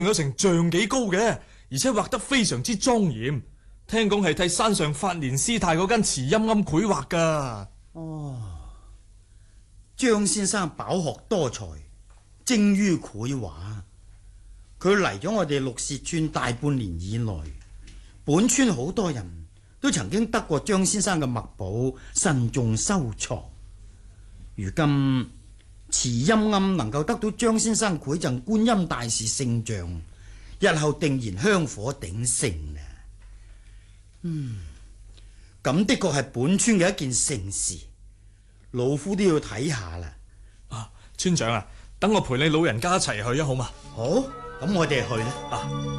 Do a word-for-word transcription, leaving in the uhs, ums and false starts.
有成丈幾高嘅，而且畫得非常之莊嚴。聽講係替山上法蓮師太嗰間慈陰庵繪畫噶。 哦，張先生飽學多才，精於繪畫。佢嚟咗我哋綠屑村大半年以來，本村好多人都曾經得過張先生嘅墨寶，慎重收藏。如今慈陰庵能夠得到張先生繪贈觀音大士聖像，日後定然香火鼎盛啊！嗯，咁的確係本村嘅一件盛事，老夫都要睇下啦。 啊，村長啊，等我陪你老人家一齊去啊，好嘛？ 好，咁我哋去啦。 啊。